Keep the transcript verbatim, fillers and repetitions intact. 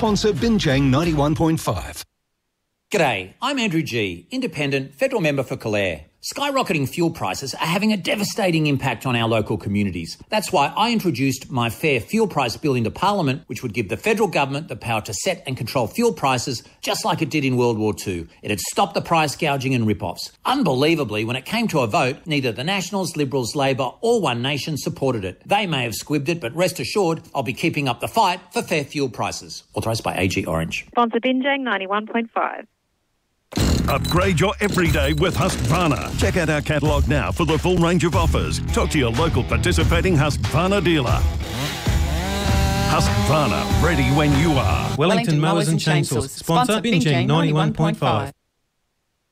Sponsor Binjang ninety-one point five. G'day, I'm Andrew G, Independent, Federal Member for Calare. Skyrocketing fuel prices are having a devastating impact on our local communities. That's why I introduced my Fair Fuel Price Bill into Parliament, which would give the federal government the power to set and control fuel prices just like it did in World War Two. It'd stop the price gouging and rip-offs. Unbelievably, when it came to a vote, neither the Nationals, Liberals, Labor or One Nation supported it. They may have squibbed it, but rest assured, I'll be keeping up the fight for fair fuel prices. Authorised by A G Orange. Sponsor Binjang ninety-one point five. Upgrade your everyday with Husqvarna. Check out our catalogue now for the full range of offers. Talk to your local participating Husqvarna dealer. Husqvarna, ready when you are. Wellington Mowers and Chainsaws. Sponsor Binjang ninety-one point five.